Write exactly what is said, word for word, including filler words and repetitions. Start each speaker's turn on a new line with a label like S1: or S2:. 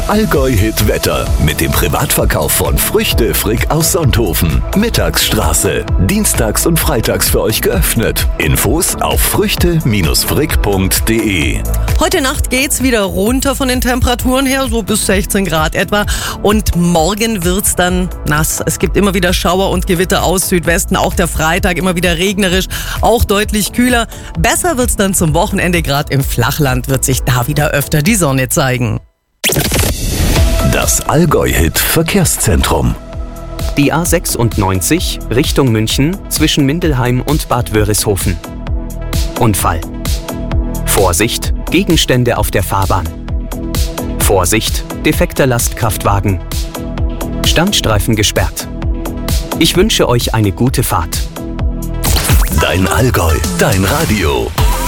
S1: Allgäu-Hit-Wetter mit dem Privatverkauf von Früchte Frick aus Sonthofen. Mittagsstraße. Dienstags und freitags für euch geöffnet. Infos auf früchte frick punkt de.
S2: Heute Nacht geht's wieder runter von den Temperaturen her, so bis sechzehn Grad etwa. Und morgen wird's dann nass. Es gibt immer wieder Schauer und Gewitter aus Südwesten. Auch der Freitag immer wieder regnerisch, auch deutlich kühler. Besser wird's dann zum Wochenende. Gerade im Flachland wird sich da wieder öfter die Sonne zeigen.
S1: Das Allgäu-Hit-Verkehrszentrum.
S3: Die A sechsundneunzig Richtung München zwischen Mindelheim und Bad Wörishofen. Unfall. Vorsicht, Gegenstände auf der Fahrbahn. Vorsicht, defekter Lastkraftwagen. Standstreifen gesperrt. Ich wünsche euch eine gute Fahrt.
S1: Dein Allgäu, dein Radio.